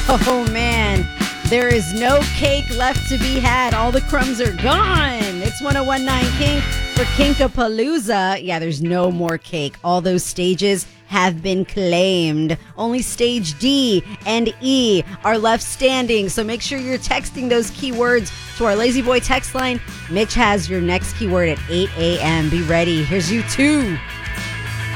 Oh man, there is no cake left to be had. All the crumbs are gone. It's 1019 Kink for Kinkapalooza. Yeah, there's no more cake. All those stages have been claimed. Only stage D and E are left standing. So make sure you're texting those keywords to our Lazy Boy text line. Mitch has your next keyword at 8 a.m. Be ready. Here's you two.